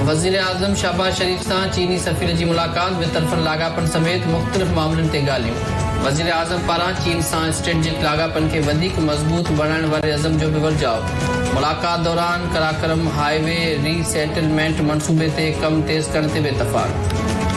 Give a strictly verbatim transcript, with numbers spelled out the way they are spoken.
वज़ीर आज़म शहबाज शरीफ सां चीनी सफ़ीर जी मुलाक़ात बेतरफ़नि लाॻापनि समेत मुख़्तलिफ़ मामलनि ते ॻाल्हियूं। वज़ीर आज़म पारां चीन सां स्ट्रेटेजिक लाॻापनि खे वधीक मज़बूत बणाइण वारे अज़म जो बि वर्जाउ। मुलाक़ात दौरान कराकरम हाईवे रीसेटलमेंट मंसूबे ते कम तेज़ करण ते बि इतफ़ाक़।